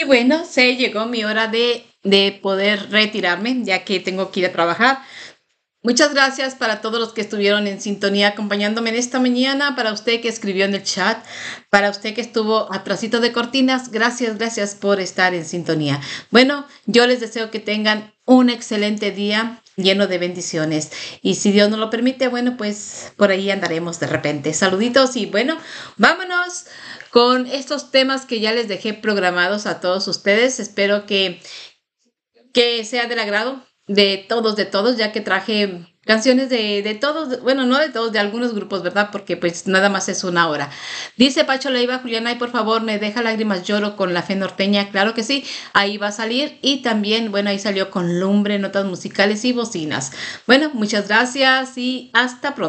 bueno, se llegó mi hora de poder retirarme, ya que tengo que ir a trabajar. Muchas gracias para todos los que estuvieron en sintonía acompañándome en esta mañana, para usted que escribió en el chat, para usted que estuvo atrasito de cortinas, gracias, gracias por estar en sintonía. Bueno, yo les deseo que tengan un excelente día lleno de bendiciones y si Dios nos lo permite, bueno, pues por ahí andaremos de repente. Saluditos y bueno, vámonos con estos temas que ya les dejé programados a todos ustedes. Espero que sea del agrado de todos, ya que traje canciones de todos, bueno, no de todos, de algunos grupos, ¿verdad? Porque pues nada más es una hora. Dice Pacho Leiva, Juliana, y por favor, me deja lágrimas lloro con la fe norteña, claro que sí, ahí va a salir. Y también, bueno, ahí salió con lumbre, notas musicales y bocinas. Bueno, muchas gracias y hasta pronto.